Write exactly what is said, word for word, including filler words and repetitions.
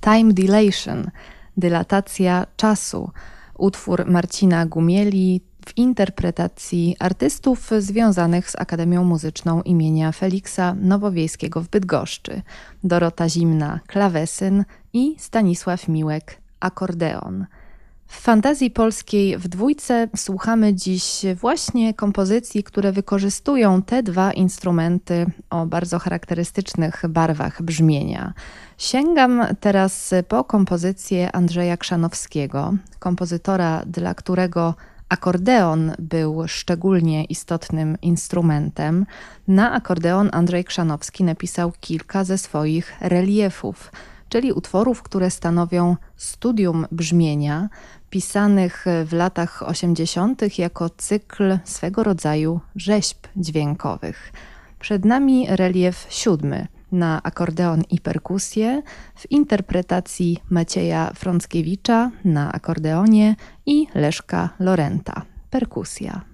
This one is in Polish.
Time Dilation, dylatacja czasu, utwór Marcina Gumieli w interpretacji artystów związanych z Akademią Muzyczną imienia Feliksa Nowowiejskiego w Bydgoszczy. Dorota Zimna – klawesyn i Stanisław Miłek – akordeon. W Fantazji Polskiej w dwójce słuchamy dziś właśnie kompozycji, które wykorzystują te dwa instrumenty o bardzo charakterystycznych barwach brzmienia. Sięgam teraz po kompozycję Andrzeja Krzanowskiego, kompozytora, dla którego akordeon był szczególnie istotnym instrumentem. Na akordeon Andrzej Krzanowski napisał kilka ze swoich reliefów, czyli utworów, które stanowią studium brzmienia, pisanych w latach osiemdziesiątych jako cykl swego rodzaju rzeźb dźwiękowych. Przed nami relief siódmy na akordeon i perkusję w interpretacji Macieja Frąckiewicza na akordeonie i Leszka Lorenta. Perkusja.